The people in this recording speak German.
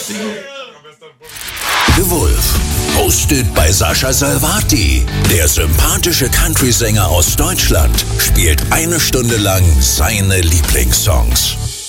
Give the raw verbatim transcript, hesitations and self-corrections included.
The Wolf, hosted bei Sascha Salvati. Der sympathische Country-Sänger aus Deutschland spielt eine Stunde lang seine Lieblingssongs.